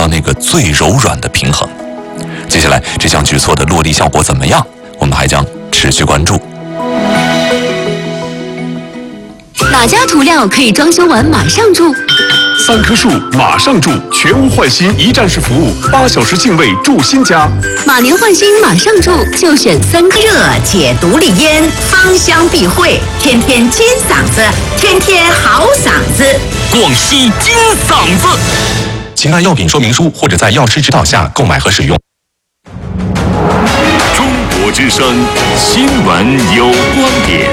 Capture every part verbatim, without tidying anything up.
到那个最柔软的平衡。接下来这项举措的落地效果怎么样，我们还将持续关注。 哪家涂料可以装修完马上住？ 三棵树马上住，全屋换新一站式服务，八小时净位住新家。 马年换新马上住，就选三棵。 热解毒理烟，芳香避秽，天天金嗓子，天天好嗓子。 广西金嗓子。 请看药品说明书或者在药师指导下购买和使用。 中国之声新闻有观点。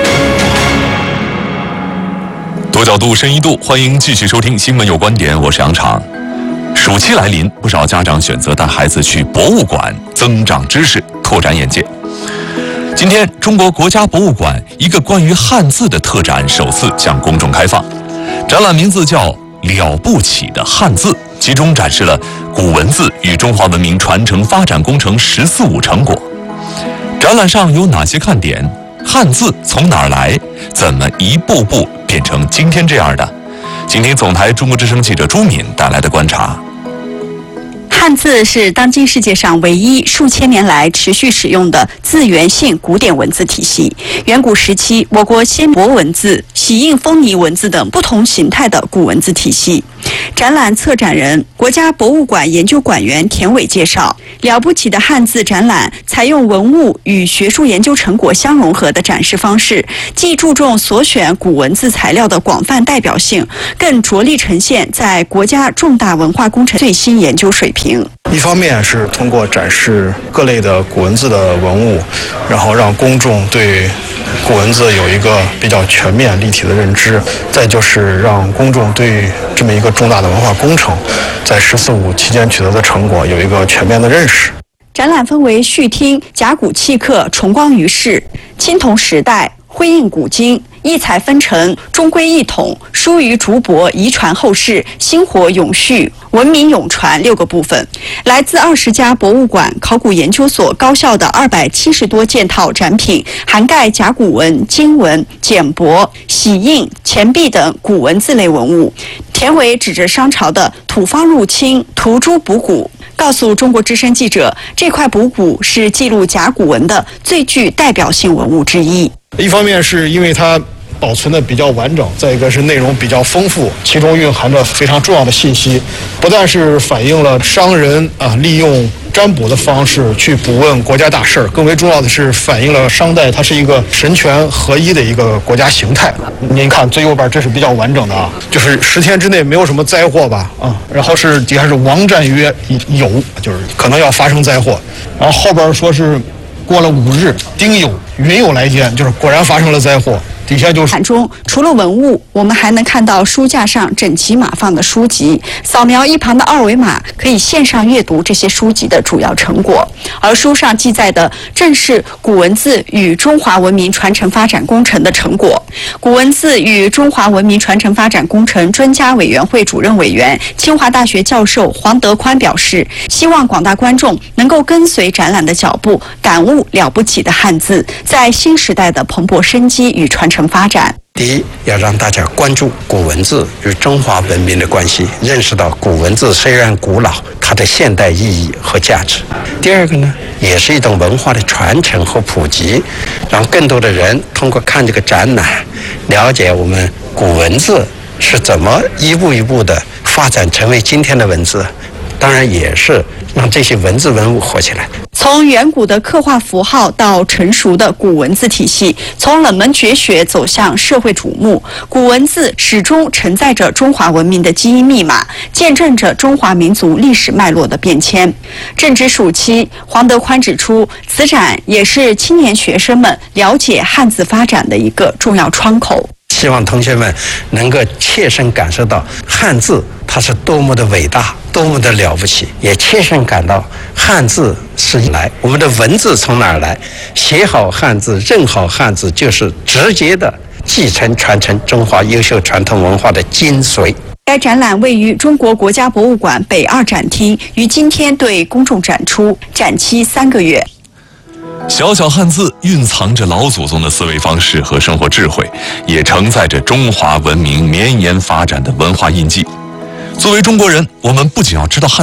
多角度、深一度，欢迎继续收听《新闻有观点》，我是杨昶。暑期来临，不少家长选择带孩子去博物馆增长知识、拓展眼界。今天，中国国家博物馆一个关于汉字的特展首次向公众开放，展览名字叫《了不起的汉字》，其中展示了古文字与中华文明传承发展工程“十四五”成果。展览上有哪些看点？汉字从哪儿来？怎么一步步变成今天这样的？请听总台中国之声记者朱敏带来的观察。 汉字是当今世界上唯一数千年来持续使用的字源性古典文字体系。远古时期，我国先帛文字、玺印封泥文字等不同形态的古文字体系。展览策展人、国家博物馆研究馆员田伟介绍，了不起的汉字展览采用文物与学术研究成果相融合的展示方式，既注重所选古文字材料的广泛代表性，更着力呈现在国家重大文化工程最新研究水平。 一方面是通过展示各类的古文字的文物，然后让公众对古文字有一个比较全面立体的认知，再就是让公众对这么一个重大的文化工程在十四五期间取得的成果有一个全面的认识。 展览分为序厅、甲骨契刻、重光于世、青铜时代、徽印古今、异彩纷呈、中规一统、疏于竹帛、遗传后世、薪火永续、文明永传六个部分。来自二十家博物馆、考古研究所、高校的二百七十多件套展品，涵盖甲骨文、金文、简帛、玺印、钱币等古文字类文物。田伟指着商朝的土方入侵、涂朱补骨，告诉中国之声记者，这块补骨是记录甲骨文的最具代表性文物之一。 一方面是因为它保存的比较完整，再一个是内容比较丰富，其中蕴含着非常重要的信息，不但是反映了商人啊利用占卜的方式去卜问国家大事儿，更为重要的是反映了商代它是一个神权合一的一个国家形态。您看最右边这是比较完整的啊，就是十天之内没有什么灾祸吧啊，然后是底下是王战曰有，就是可能要发生灾祸，然后后边说是过了五日，丁酉云有来见，就是果然发生了灾祸。底下就是展中，除了文物，我们还能看到书架上整齐码放的书籍，扫描一旁的二维码可以线上阅读这些书籍的主要成果。而书上记载的正是古文字与中华文明传承发展工程的成果。古文字与中华文明传承发展工程专家委员会主任委员、清华大学教授黄德宽表示，希望广大观众能够跟随展览的脚步，感悟了不起的汉字在新时代的蓬勃生机与传承发展。 第一，要让大家关注古文字与中华文明的关系，认识到古文字虽然古老，它的现代意义和价值。第二个呢，也是一种文化的传承和普及，让更多的人通过看这个展览，了解我们古文字是怎么一步一步的发展成为今天的文字。当然也是让这些文字文物活起来。 从远古的刻画符号到成熟的古文字体系，从冷门绝学走向社会瞩目，古文字始终承载着中华文明的基因密码，见证着中华民族历史脉络的变迁。正值暑期，黄德宽指出，此展也是青年学生们了解汉字发展的一个重要窗口。 希望同学们能够切身感受到汉字它是多么的伟大，多么的了不起，也切身感到汉字是来我们的文字从哪儿来，写好汉字、认好汉字，就是直接的继承传承中华优秀传统文化的精髓。 该展览位于中国国家博物馆北二展厅，于今天对公众展出，展期三个月。 小小汉字蕴藏着老祖宗的思维方式和生活智慧，也承载着中华文明绵延发展的文化印记。作为中国人，我们不仅要知道汉